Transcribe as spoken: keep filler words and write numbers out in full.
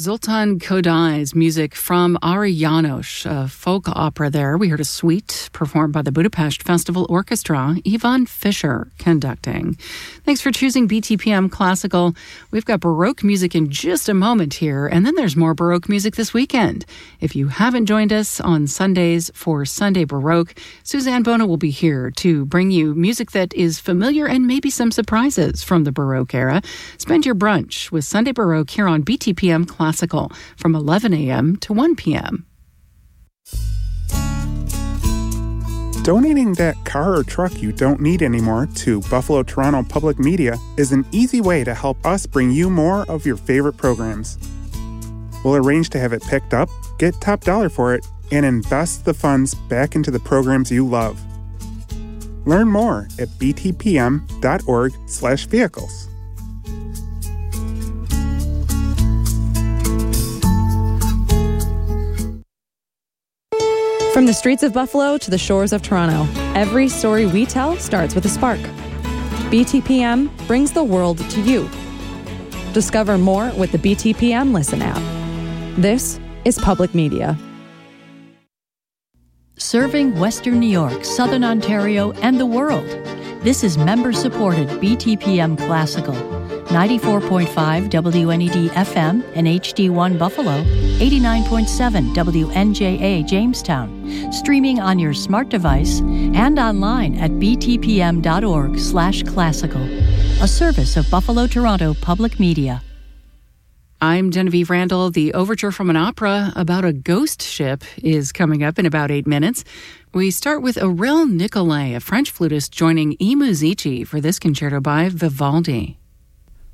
Zoltan Kodai's music from Ari János, a folk opera there. We heard a suite performed by the Budapest Festival Orchestra, Ivan Fischer conducting. Thanks for choosing B T P M Classical. We've got Baroque music in just a moment here, and then there's more Baroque music this weekend. If you haven't joined us on Sundays for Sunday Baroque, Suzanne Bona will be here to bring you music that is familiar and maybe some surprises from the Baroque era. Spend your brunch with Sunday Baroque here on B T P M Classical. Classical from eleven a.m. to one p.m. Donating that car or truck you don't need anymore to Buffalo Toronto Public Media is an easy way to help us bring you more of your favorite programs. We'll arrange to have it picked up, get top dollar for it, and invest the funds back into the programs you love. Learn more at btpm.org slash vehicles. From the streets of Buffalo to the shores of Toronto, every story we tell starts with a spark. B T P M brings the world to you. Discover more with the B T P M Listen app. This is Public Media. Serving Western New York, Southern Ontario, and the world. This is member-supported B T P M Classical. ninety-four point five W N E D F M and H D one Buffalo, eighty-nine point seven W N J A Jamestown, streaming on your smart device and online at btpm.org slash classical, a service of Buffalo Toronto Public Media. I'm Genevieve Randall. The overture from an opera about a ghost ship is coming up in about eight minutes. We start with Aurel Nicolai, a French flutist, joining I Musici for this concerto by Vivaldi.